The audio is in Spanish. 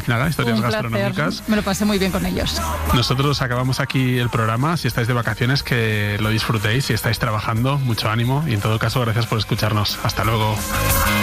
nada, historias Un placer. gastronómicas. Me lo pasé muy bien con ellos. Nosotros acabamos aquí el programa. Si estáis de vacaciones, que lo disfrutéis. Si estáis trabajando, mucho ánimo. Y en todo caso, gracias por escucharnos. Hasta luego.